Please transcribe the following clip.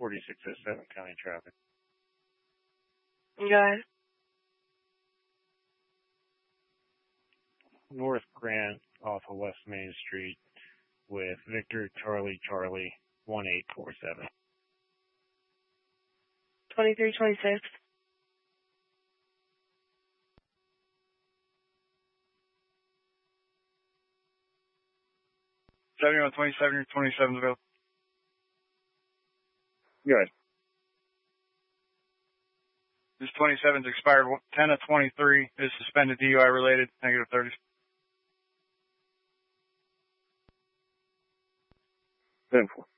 4607 County Traffic. Go ahead. North Grant off of West Main Street with Victor Charlie 1847. 2326. Seventy-one 27 or 27 available. Good. This 27's expired. 10 of 23 is suspended DUI related. Negative 30s. 10-4.